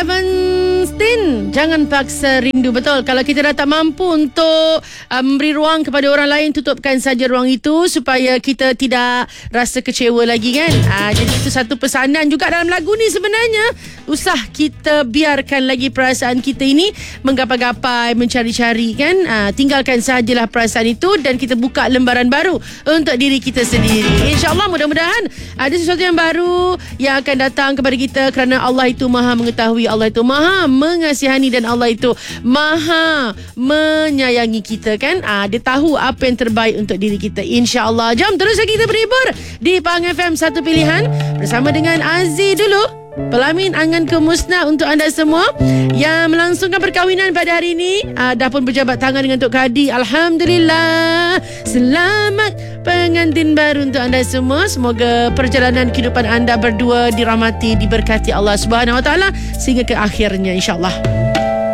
Seventeen, jangan paksa rindu. Betul, kalau kita dah tak mampu untuk memberi ruang kepada orang lain, tutupkan saja ruang itu supaya kita tidak rasa kecewa lagi kan. Jadi itu satu pesanan juga dalam lagu ni sebenarnya. Usah kita biarkan lagi perasaan kita ini menggapai-gapai, mencari-cari kan. Tinggalkan sajalah perasaan itu dan kita buka lembaran baru untuk diri kita sendiri. InsyaAllah, mudah-mudahan ada sesuatu yang baru yang akan datang kepada kita, kerana Allah itu maha mengetahui, Allah itu maha mengasihani, dan Allah itu maha menyayangi kita kan. Dia tahu apa yang terbaik untuk diri kita. InsyaAllah. Jom terus lagi kita berhibur di Pahang FM Satu Pilihan bersama dengan Aziz dulu. Pelamin angan kemusnah untuk anda semua yang melangsungkan perkahwinan pada hari ini. Dah pun berjabat tangan dengan Tok Kadi. Alhamdulillah. Selamat pengantin baru untuk anda semua. Semoga perjalanan kehidupan anda berdua dirahmati, diberkati Allah Subhanahu Wa Taala sehingga ke akhirnya, insyaAllah.